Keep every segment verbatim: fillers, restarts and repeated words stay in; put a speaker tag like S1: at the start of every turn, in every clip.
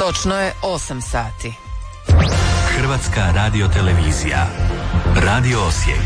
S1: Točno je osam sati.
S2: Hrvatska radiotelevizija. Radio Osijek.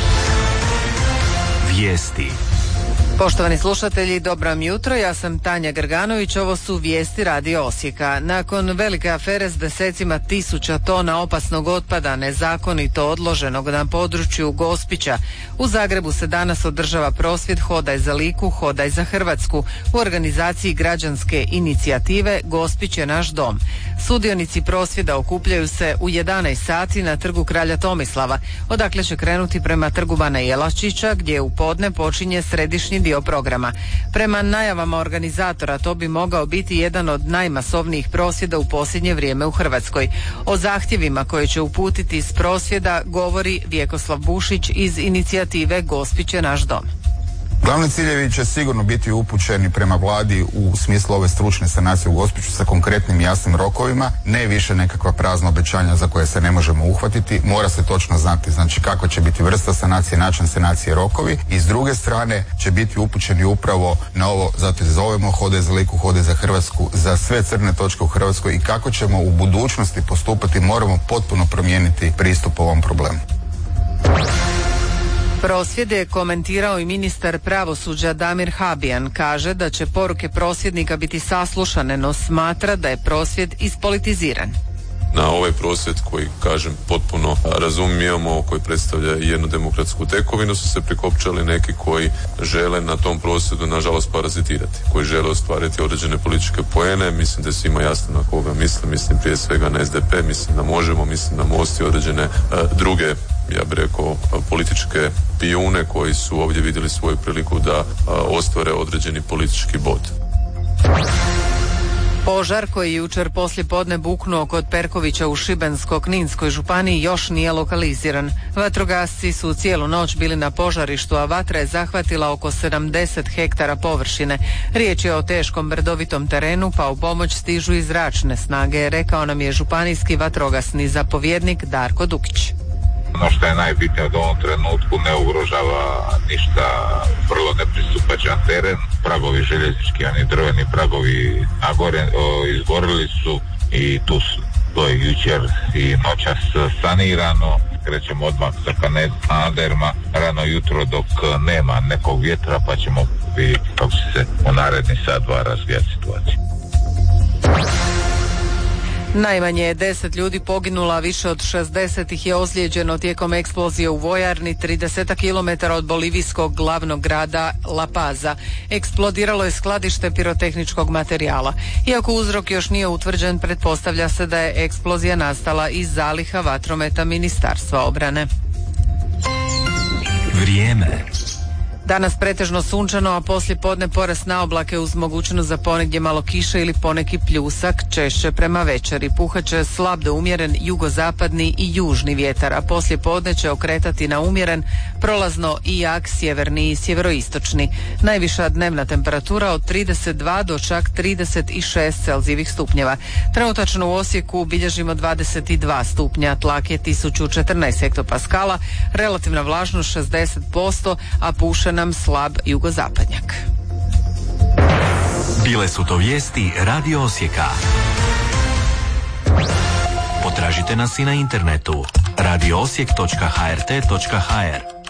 S2: Vijesti.
S1: Poštovani slušatelji, dobro vam jutro, ja sam Tanja Grganović, ovo su vijesti Radio Osijeka. Nakon velike afere s desecima tisuća tona opasnog otpada nezakonito odloženog na području Gospića, u Zagrebu se danas održava prosvjed Hodaj za Liku, Hodaj za Hrvatsku u organizaciji građanske inicijative Gospić je naš dom. Sudionici prosvjeda okupljaju se u jedanaest sati na trgu Kralja Tomislava, odakle će krenuti prema trgu Bana Jelačića, gdje u podne počinje središnji dio programa. Prema najavama organizatora to bi mogao biti jedan od najmasovnijih prosvjeda u posljednje vrijeme u Hrvatskoj. O zahtjevima koje će uputiti iz prosvjeda govori Vjekoslav Bušić iz inicijative Gospić je naš dom.
S3: Glavni ciljevi će sigurno biti upućeni prema vladi u smislu ove stručne sanacije u Gospiću sa konkretnim jasnim rokovima, ne više nekakva prazna obećanja za koje se ne možemo uhvatiti. Mora se točno znati, znači kako će biti vrsta sanacije, način sanacije, rokovi, i s druge strane će biti upućeni upravo na ovo, zato zovemo Hodaj za Liku, Hodaj za Hrvatsku, za sve crne točke u Hrvatskoj i kako ćemo u budućnosti postupati. Moramo potpuno promijeniti pristup ovom problemu.
S1: Prosvjed je komentirao i ministar pravosuđa Damir Habijan. Kaže da će poruke prosvjednika biti saslušane, no smatra da je prosvjed ispolitiziran.
S4: Na ovaj prosvjed koji, kažem, potpuno razumijemo, koji predstavlja jednu demokratsku tekovinu, su se prikopčali neki koji žele na tom prosvjedu, nažalost, parazitirati, koji žele ostvariti određene političke poene. Mislim da je svima jasno na koga mislim, mislim prije svega na S D P, mislim da Možemo, mislim na Most i određene uh, druge, ja bih rekao, političke pijune koji su ovdje vidjeli svoju priliku da uh, ostvare određeni politički bod.
S1: Požar koji je jučer poslije podne buknuo kod Perkovića u Šibensko-kninskoj županiji još nije lokaliziran. Vatrogasci su cijelu noć bili na požarištu, a vatra je zahvatila oko sedamdeset hektara površine. Riječ je o teškom brdovitom terenu, pa u pomoć stižu i zračne snage, rekao nam je županijski vatrogasni zapovjednik Darko Dukić.
S5: Ono što je najbitnije od ovom trenutku, ne ugrožava ništa, vrlo nepristupačan teren, pragovi željeznički, ani drveni pragovi nagore, o, izgorili su i tu su, to je jučer i noćas sanirano. Krećemo odmah sa kanaderima rano jutro dok nema nekog vjetra, pa ćemo vidjeti kako će se u naredni sat dva razvijati situacija.
S1: Najmanje je deset ljudi poginula, više od šezdeset ih je ozlijeđeno tijekom eksplozije u vojarni trideset kilometara od bolivijskog glavnog grada La Paza. Eksplodiralo je skladište pirotehničkog materijala. Iako uzrok još nije utvrđen, pretpostavlja se da je eksplozija nastala iz zaliha vatrometa Ministarstva obrane.
S2: Vrijeme.
S1: Danas pretežno sunčano, a poslije podne porast na oblake uz mogućnost za ponegdje malo kiše ili poneki pljusak, češće prema večeri. Puhat će slab do umjeren jugozapadni i južni vjetar, a poslije podne će okretati na umjeren, prolazno i jak sjeverni i sjeveroistočni. Najviša dnevna temperatura od trideset dva do čak trideset šest celzijevih stupnjeva. Trenutačno u Osijeku bilježimo dvadeset dva stupnja, tlak je tisuću četrnaest hektopaskala, relativna vlažnost šezdeset posto, a puše nam slab jugozapadnjak.
S2: Bile su to vijesti Radio Osijeka. Potražite nas i na internetu radio osijek točka h r t točka h r.